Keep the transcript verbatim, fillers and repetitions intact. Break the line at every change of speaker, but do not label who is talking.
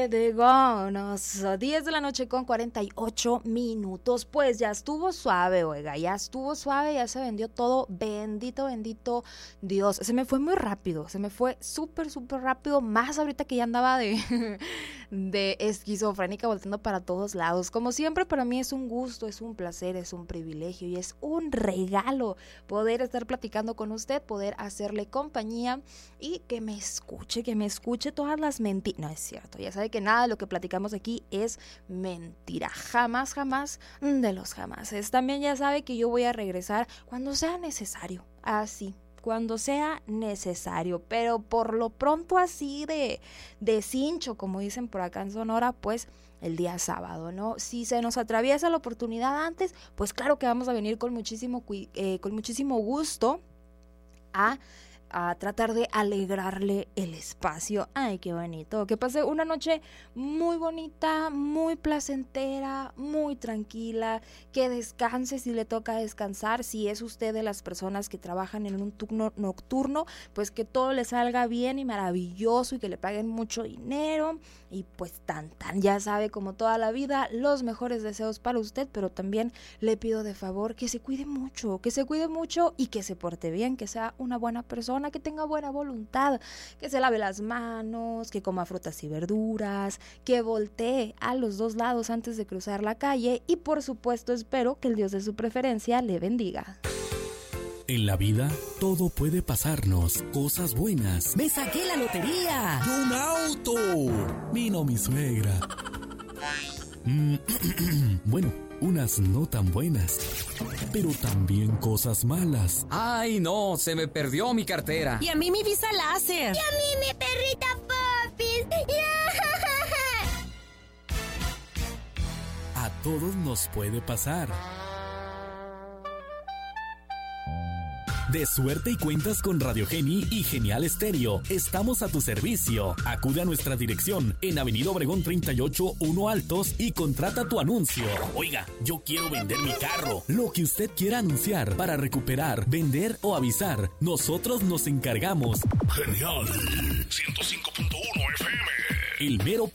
De Gonos, diez de la noche con cuarenta y ocho minutos. Pues ya estuvo suave, oiga, ya estuvo suave, ya se vendió todo. Bendito, bendito Dios. Se me fue muy rápido, se me fue súper, súper rápido. Más ahorita que ya andaba de, de esquizofrénica volteando para todos lados. Como siempre, para mí es un gusto, es un placer, es un privilegio y es un regalo poder estar platicando con usted, poder hacerle compañía y que me escuche, que me escuche todas las mentiras. No es cierto, ya sabe que nada de lo que platicamos aquí es mentira, jamás, jamás de los jamases. También ya sabe que yo voy a regresar cuando sea necesario, así, cuando sea necesario, pero por lo pronto así de, de cincho, como dicen por acá en Sonora, pues el día sábado, ¿no? Si se nos atraviesa la oportunidad antes, pues claro que vamos a venir con muchísimo, eh, con muchísimo gusto a... a tratar de alegrarle el espacio. Ay, qué bonito. Que pase una noche muy bonita, muy placentera, muy tranquila, que descanse si le toca descansar. Si es usted de las personas que trabajan en un turno nocturno, pues que todo le salga bien y maravilloso y que le paguen mucho dinero. Y pues tan tan, ya sabe, como toda la vida, los mejores deseos para usted, pero también le pido de favor que se cuide mucho, que se cuide mucho y que se porte bien, que sea una buena persona, que tenga buena voluntad, que se lave las manos, que coma frutas y verduras, que voltee a los dos lados antes de cruzar la calle y por supuesto espero que el Dios de su preferencia le bendiga.
En la vida, todo puede pasarnos, cosas buenas.
¡Me saqué la lotería!
¡Y un auto! Vino mi suegra. Mm, bueno, unas no tan buenas, pero también cosas malas.
¡Ay, no! Se me perdió mi cartera.
Y a mí mi visa láser.
Y a mí mi perrita Popis.
A todos nos puede pasar. De suerte y cuentas con Radio Geni y Genial Estéreo. Estamos a tu servicio. Acude a nuestra dirección en Avenida Obregón treinta y ocho, uno Altos y contrata tu anuncio. Oiga, yo quiero vender mi carro. Lo que usted quiera anunciar para recuperar, vender o avisar, nosotros nos encargamos.
Genial ciento cinco punto uno F M.
El mero